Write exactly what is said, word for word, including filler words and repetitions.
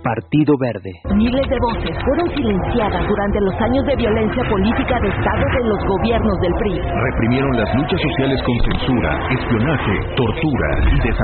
Partido Verde. Miles de voces fueron silenciadas durante los años de violencia política de Estado de los gobiernos del P R I. Reprimieron las luchas sociales con censura, espionaje, tortura y desaparecidos.